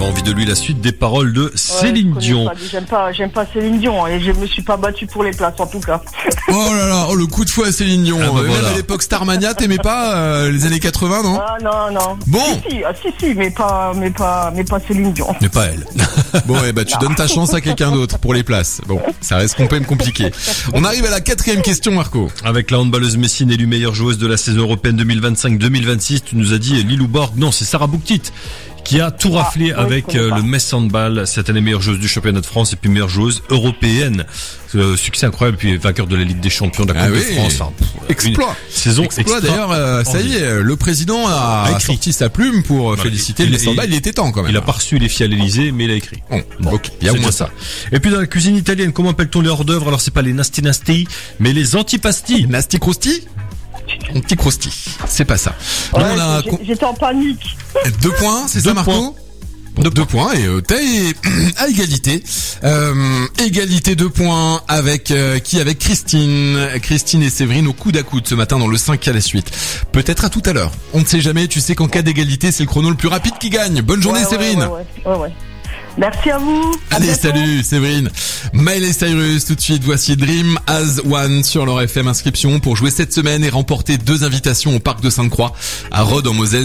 avait envie de lui la suite des paroles de Céline Dion. J'aime pas Céline Dion et je me suis pas battu pour les places en tout cas. Oh là là, le coup de fouet à Céline Dion. Même voilà. À l'époque Starmania, t'aimais pas les années 80, non? Ah non. Bon. Si, mais pas Céline Dion. Mais pas elle. Bon, tu donnes ta chance à quelqu'un d'autre pour les places. Bon, ça reste quand même compliqué. On arrive à la 4e question, Marco. Avec la handballeuse messine élue meilleure joueuse de la saison européenne 2025-2026, tu nous as dit Lilou Borg. Non, c'est Sarah Bouktit qui a tout raflé avec le Metz Handball, cette année meilleure joueuse du championnat de France et puis meilleure joueuse européenne. Succès incroyable, puis vainqueur de la Ligue des Champions de la Coupe de France. Enfin, Exploit. Saison Exploit. D'ailleurs, ça y est, le président a sorti sa plume pour féliciter le Metz Handball. Il était temps quand même. Il a pas reçu les filles à l'Elysée, mais il a écrit. Bon, ok, il y a au moins ça. Et puis dans la cuisine italienne, comment appelle-t-on les hors-d'œuvre? Alors c'est pas les nasty, mais les antipasti. Nasty crousty? Un petit crousty, c'est pas ça. Ouais, j'étais en panique. 2 points, c'est ça Marco? Bon, 2 points et t'es à égalité. Égalité 2 points avec avec Christine et Séverine au coude à coude ce matin dans le 5 à la suite. Peut-être à tout à l'heure. On ne sait jamais, tu sais qu'en cas d'égalité, c'est le chrono le plus rapide qui gagne. Bonne journée Séverine. Ouais. Merci à vous. Allez, salut Séverine. Miley Cyrus, tout de suite, voici Dream as One sur leur FM. Inscription pour jouer cette semaine et remporter 2 invitations au parc de Sainte-Croix à Rhodes en Moselle.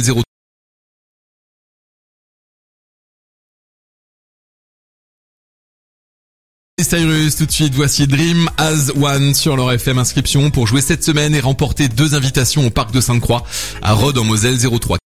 Cyrus, tout de suite, voici Dream as One sur leur FM. Inscription pour jouer cette semaine et remporter 2 invitations au parc de Sainte-Croix à Rhodes en Moselle. 03